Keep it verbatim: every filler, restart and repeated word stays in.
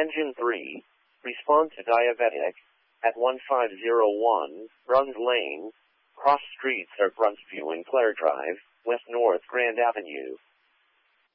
Engine three. Respond to diabetic. At one five zero one, Bruns Lane. Cross streets are Bruntsview and Clare Drive, West North Grand Avenue.